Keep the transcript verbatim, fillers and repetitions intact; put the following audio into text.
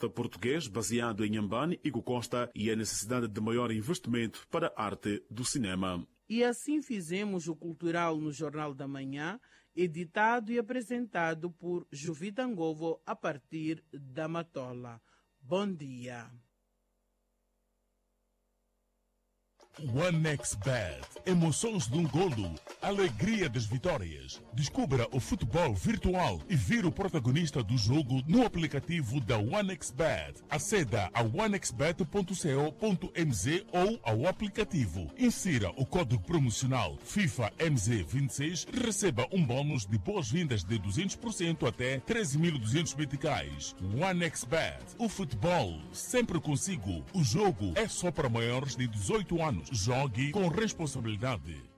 cineasta português baseado em Inhambane, Igor Costa, e a necessidade de maior investimento para a arte do cinema. E assim fizemos o Cultural no Jornal da Manhã, editado e apresentado por Jovita Ngovo a partir da Matola. Bom dia. OneXBet. Emoções de um golo. Alegria das vitórias. Descubra o futebol virtual e vira o protagonista do jogo no aplicativo da OneXBet. Aceda a one x bet ponto co ponto m z ou ao aplicativo. Insira o código promocional FIFA M Z vinte e seis e receba um bônus de boas-vindas de duzentos por cento até treze mil e duzentos meticais. OneXBet. O futebol sempre consigo. O jogo é só para maiores de dezoito anos. Jogue com responsabilidade.